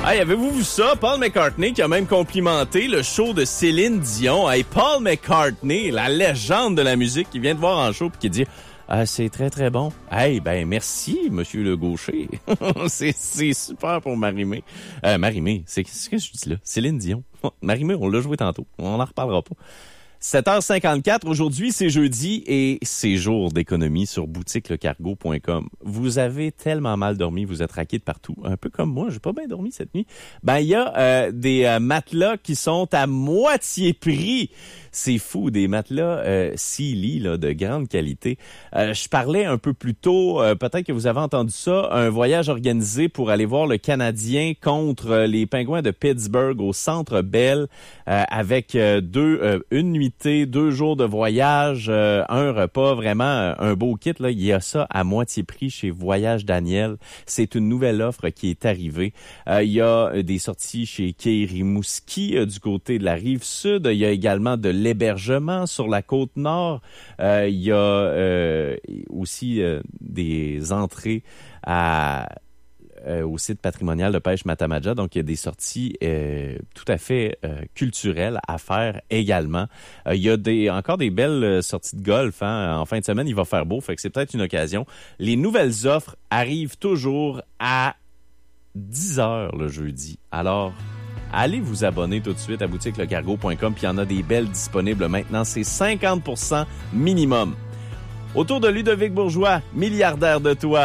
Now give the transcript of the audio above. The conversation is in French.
Hey, avez-vous vu ça? Paul McCartney qui a même complimenté le show de Céline Dion. Hey, Paul McCartney, la légende de la musique, qui vient de voir en show puis qui dit c'est très, très bon. Hey, ben merci, monsieur le gaucher. c'est super pour Marie-Mé. Marie-Mé, c'est ce que je dis là? Céline Dion. Marie-Mé, on l'a joué tantôt. On en reparlera pas. 7h54, aujourd'hui c'est jeudi et c'est jour d'économie sur boutiquelecargo.com. Vous avez tellement mal dormi, vous êtes raqués de partout. Un peu comme moi, j'ai pas bien dormi cette nuit. Ben il y a des matelas qui sont à moitié prix. C'est fou, des matelas Sealy là, de grande qualité. Je parlais un peu plus tôt, peut-être que vous avez entendu ça, un voyage organisé pour aller voir le Canadien contre les Pingouins de Pittsburgh au Centre Bell avec une nuitée, 2 jours de voyage, un repas, vraiment un beau kit. Là. Il y a ça à moitié prix chez Voyage Daniel. C'est une nouvelle offre qui est arrivée. Il y a des sorties chez Quai Rimouski du côté de la Rive-Sud. Il y a également de l'hébergement sur la Côte-Nord. Il y a aussi des entrées au site patrimonial de pêche Matamaja. Donc, il y a des sorties tout à fait culturelles à faire également. Il y a encore des belles sorties de golf. Hein. En fin de semaine, il va faire beau, fait que c'est peut-être une occasion. Les nouvelles offres arrivent toujours à 10h le jeudi. Alors, allez vous abonner tout de suite à boutiquelecargo.com, puis il y en a des belles disponibles maintenant. C'est 50% minimum. Autour de Ludovic Bourgeois, milliardaire de toi.